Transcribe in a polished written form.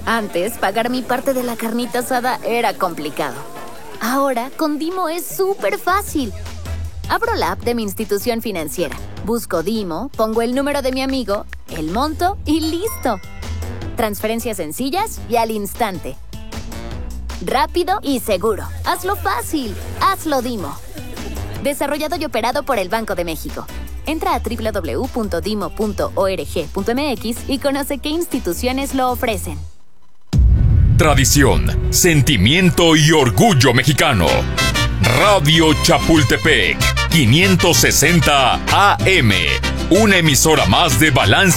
Antes, pagar mi parte de la carnita asada era complicado. Ahora, con Dimo es súper fácil. Abro la app de mi institución financiera, busco Dimo, pongo el número de mi amigo, el monto y ¡listo! Transferencias sencillas y al instante. Rápido y seguro. Hazlo fácil. Hazlo Dimo. Desarrollado y operado por el Banco de México. Entra a www.dimo.org.mx y conoce qué instituciones lo ofrecen. Tradición, sentimiento y orgullo mexicano. Radio Chapultepec, 560 AM. Una emisora más de Balance